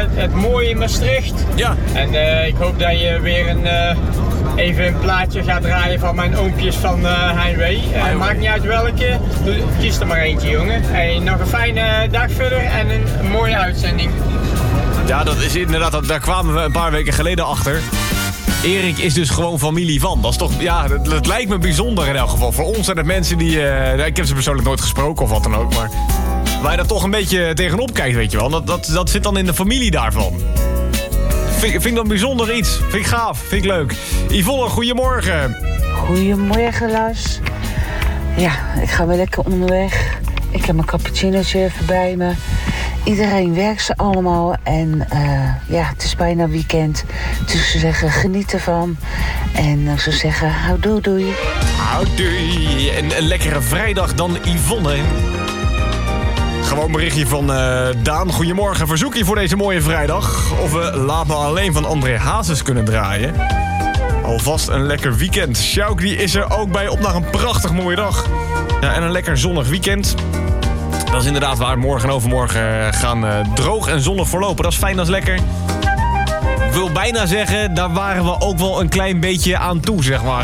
het mooie Maastricht. Ja. En ik hoop dat je weer even een plaatje gaat draaien van mijn oompjes van Heinwee. Maakt niet uit welke, kies er maar eentje, jongen. Hey, nog een fijne dag verder en een mooie uitzending. Ja, dat is inderdaad, daar kwamen we een paar weken geleden achter. Erik is dus gewoon familie van. Dat is toch, ja, dat lijkt me bijzonder in elk geval. Voor ons zijn het mensen die, ik heb ze persoonlijk nooit gesproken of wat dan ook, maar waar je daar toch een beetje tegenop kijkt, weet je wel. Dat zit dan in de familie daarvan. Vind ik dan bijzonder iets. Vind ik gaaf, vind ik leuk. Yvonne, goedemorgen. Goedemorgen, Lars. Ja, ik ga weer lekker onderweg. Ik heb mijn cappuccinootje even bij me. Iedereen werkt ze allemaal en ja, het is bijna weekend. Dus ik zou zeggen, geniet ervan. En ik zou zeggen, houdoe doei. Houdoe. En een lekkere vrijdag dan Yvonne. Gewoon berichtje van Daan. Goedemorgen, verzoekje voor deze mooie vrijdag. Of we Laat Me Alleen van André Hazes kunnen draaien. Alvast een lekker weekend. Sjouk die is er ook bij op naar een prachtig mooie dag. Ja, en een lekker zonnig weekend. Dat is inderdaad waar. Morgen en overmorgen gaan droog en zonnig voorlopen. Dat is fijn, dat is lekker. Ik wil bijna zeggen, daar waren we ook wel een klein beetje aan toe, zeg maar.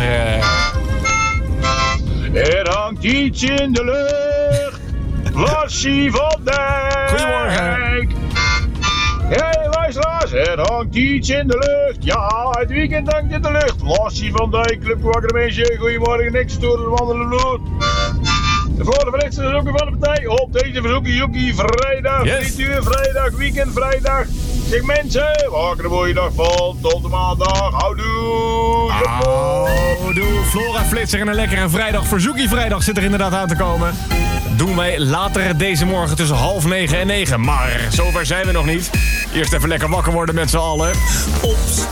Er hangt iets in de lucht. Lassie van Dijk. Goedemorgen. Hey luisteraars, er hangt iets in de lucht. Ja, het weekend hangt in de lucht. Lassie van Dijk, Club Wakker Mensen. Goedemorgen, niks door de wandelen bloed. Voor de verlichte verzoeken van de partij op deze verzoekie vrijdag, yes. 3 uur vrijdag, weekend vrijdag. Zeg mensen, wakker een mooie dag van, tot de maandag, houdoe. Houdoe, Flora Flitser en een lekkere vrijdag. Verzoekie vrijdag zit er inderdaad aan te komen. Doen wij later deze morgen tussen 8:30 en 9. Maar zover zijn we nog niet. Eerst even lekker wakker worden met z'n allen. Ops.